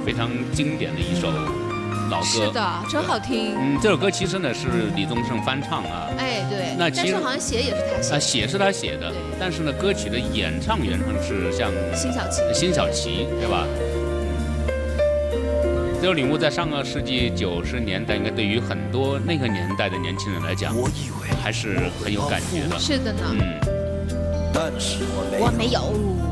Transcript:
非常经典的一首老歌。 是的，真好听。 这首歌其实呢是李宗盛翻唱啊。 哎，对。 那其实但是好像写也是他写的。 写是他写的，但是呢，歌曲的原唱是像辛晓琪，对吧？这首领悟在上个世纪90年代，应该对于很多那个年代的年轻人来讲，还是很有感觉的。 是的呢。 但是我没有。